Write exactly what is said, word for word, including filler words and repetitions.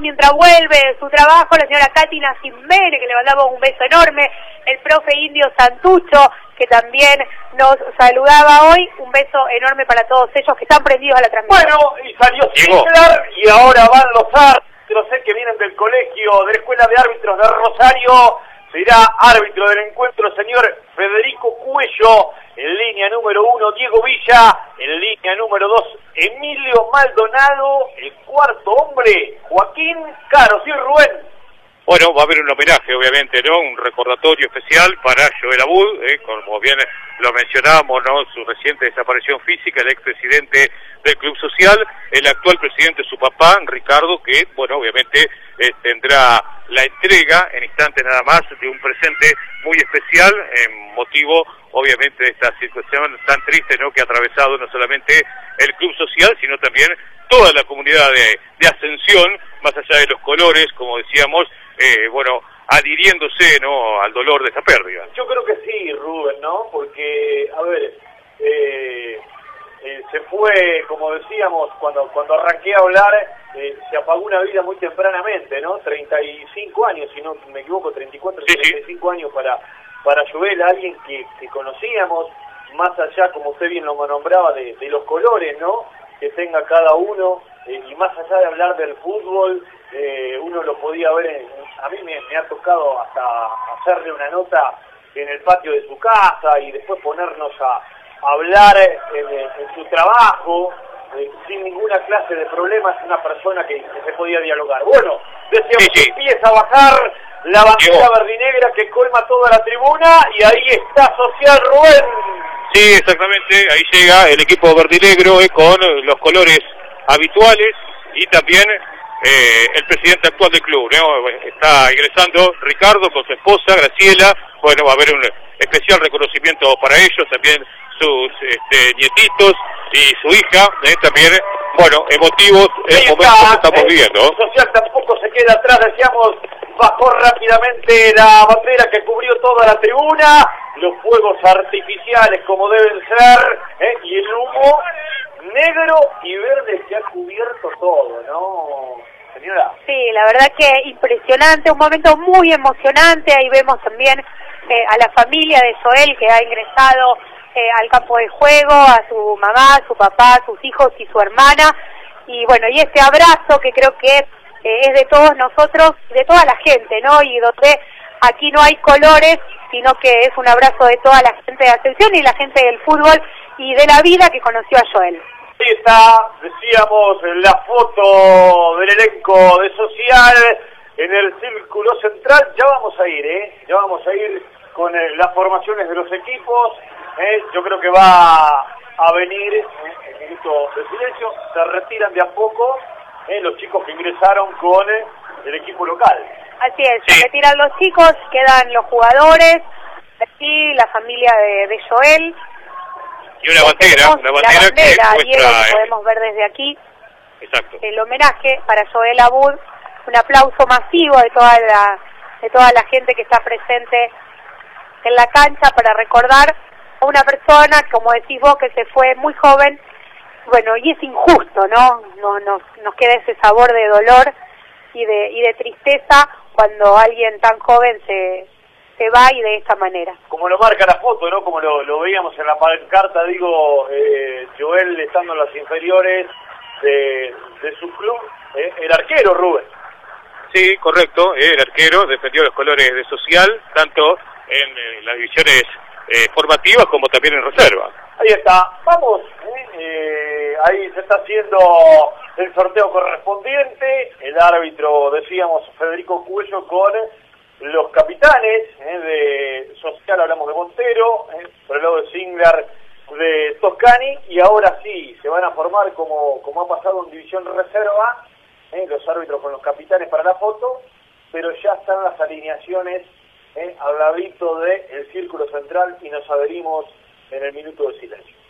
mientras vuelve de su trabajo, la señora Cátina Jiménez, que le mandamos un beso enorme, el profe Indio Santucho, que también nos saludaba hoy, un beso enorme para todos ellos que están prendidos a la transmisión. Bueno, y salió Siglar, y ahora van los árbitros, sé que vienen del colegio, de la Escuela de Árbitros de Rosario. Será árbitro del encuentro el señor Federico Cuello, en línea número uno Diego Villa, en línea número dos Emilio Maldonado, el cuarto hombre Joaquín Caro. Sí, Rubén. Bueno, va a haber un homenaje, obviamente, ¿no? Un recordatorio especial para Joel Abud, ¿eh? Como bien lo mencionábamos, ¿no? Su reciente desaparición física, el expresidente del Club Social, el actual presidente, su papá, Ricardo, que, bueno, obviamente eh, tendrá la entrega en instantes nada más de un presente muy especial, en motivo, obviamente, de esta situación tan triste, ¿no? Que ha atravesado no solamente el Club Social, sino también toda la comunidad de, de Ascensión, más allá de los colores, como decíamos, Eh, bueno, adhiriéndose, ¿no?, al dolor de esta pérdida. Yo creo que sí, Rubén, ¿no? Porque, a ver, eh, eh, se fue, como decíamos, cuando cuando arranqué a hablar, eh, se apagó una vida muy tempranamente, ¿no? treinta y cinco años, si no me equivoco, treinta y cuatro, sí, treinta y cinco sí. años para, para Joel, alguien que, que conocíamos, más allá, como usted bien lo nombraba, de, de los colores, ¿no?, que tenga cada uno, eh, y más allá de hablar del fútbol, eh, uno lo podía ver, en, a mí me, me ha tocado hasta hacerle una nota en el patio de su casa y después ponernos a, a hablar en, en su trabajo, eh, sin ninguna clase de problemas, una persona que, que se podía dialogar. Bueno, decíamos, sí, sí. Empieza a bajar la bandera verdinegra que colma toda la tribuna y ahí está Social, Rubén. Sí, exactamente, ahí llega el equipo verdinegro eh, con los colores habituales y también eh, el presidente actual del club, ¿no? Está ingresando Ricardo con su esposa, Graciela. Bueno, va a haber un especial reconocimiento para ellos, también sus este, nietitos y su hija, ¿eh? También, bueno, emotivos en el momento que estamos eh, viviendo. Social tampoco se queda atrás, decíamos, bajó rápidamente la bandera que cubrió toda la tribuna, los fuegos artificiales como deben ser, ¿eh? Y el humo negro y verde que ha cubierto todo, ¿no, señora? Sí, la verdad que impresionante, un momento muy emocionante. Ahí vemos también eh, a la familia de Joel que ha ingresado eh, al campo de juego, a su mamá, su papá, sus hijos y su hermana, y bueno, y este abrazo que creo que eh, es de todos nosotros, de toda la gente, ¿no? Y donde aquí no hay colores, sino que es un abrazo de toda la gente de Ascensión y la gente del fútbol y de la vida que conoció a Joel. Ahí está, decíamos, la foto del elenco de Social en el círculo central. Ya vamos a ir, ¿eh? Ya vamos a ir con eh, las formaciones de los equipos. ¿eh? Yo creo que va a venir ¿eh? el minuto de silencio. Se retiran de a poco ¿eh? los chicos que ingresaron con eh, el equipo local. Así es, sí. Se retiran los chicos, quedan los jugadores, aquí la familia de, de Joel. Y una bandera, una bandera, la bandera que Diego, muestra, que podemos ver desde aquí. Exacto. El homenaje para Joel Abud, un aplauso masivo de toda la de toda la gente que está presente en la cancha para recordar a una persona, como decís vos, que se fue muy joven. Bueno, y es injusto, ¿no? No nos nos queda ese sabor de dolor y de y de tristeza cuando alguien tan joven se se va y de esta manera. Como lo marca la foto, ¿no? Como lo, lo veíamos en la pancarta, digo, eh, Joel estando en las inferiores de, de su club, eh, el arquero, Rubén. Sí, correcto, eh, el arquero defendió los colores de Social, tanto en eh, las divisiones eh, formativas como también en reserva. Ahí está, vamos, eh, eh, ahí se está haciendo el sorteo correspondiente, el árbitro, decíamos, Federico Cuello con los capitanes eh, de Social, hablamos de Montero, eh, por el lado de Singlar, de Toscani, y ahora sí, se van a formar como, como ha pasado en División Reserva, eh, los árbitros con los capitanes para la foto, pero ya están las alineaciones eh, al ladito del círculo central y nos adherimos en el minuto de silencio.